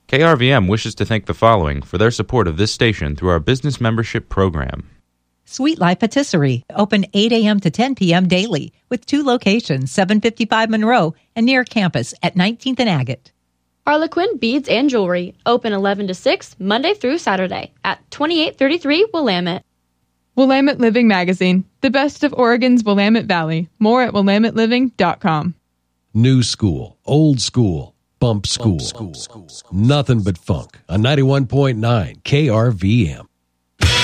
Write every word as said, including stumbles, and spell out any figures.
K R V M wishes to thank the following for their support of this station through our business membership program. Sweet Life Patisserie, open eight a.m. to ten p.m. daily, with two locations, seven fifty-five Monroe and near campus at nineteenth and Agate. Harlequin Beads and Jewelry, open eleven to six, Monday through Saturday, at twenty-eight thirty-three Willamette. Willamette Living Magazine, the best of Oregon's Willamette Valley. More at willamette living dot com. New school, old school, bump school. Bump school. Nothing but funk on ninety-one point nine K R V M.